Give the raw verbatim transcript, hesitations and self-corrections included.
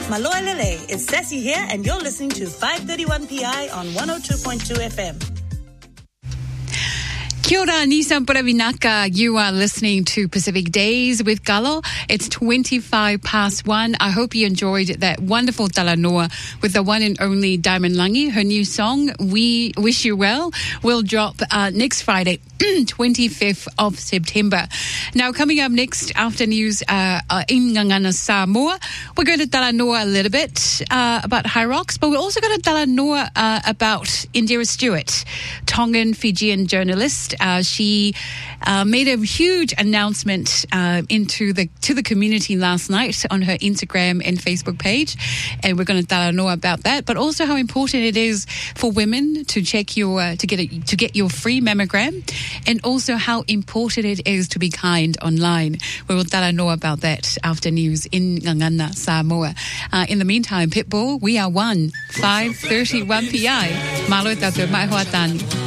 Maloa Lele, it's Sassy here, and you're listening to five thirty-one P I on one oh two point two F M. Kia ora, Nissan Puravinaka. You are listening to Pacific Days with Galo. It's twenty-five past one. I hope you enjoyed that wonderful talanoa with the one and only Diamond Langi. Her new song, We Wish You Well, will drop uh, next Friday, twenty-fifth of September. Now, coming up next after news uh, uh, in Ngangana, Samoa, we're going to talanoa a little bit uh, about Hyrox, but we're also going to talanoa uh, about Indira Stewart, Tongan Fijian journalist. Uh, she uh, made a huge announcement uh, into the to the community last night on her Instagram and Facebook page, and we're going to talanoa about that. But also how important it is for women to check your uh, to get a, to get your free mammogram, and also how important it is to be kind online. We will talanoa about that after news in Ngangana, Samoa. Uh, in the meantime, Pitbull, we are one five thirty-one P I. Malo tatu mai hoa tani.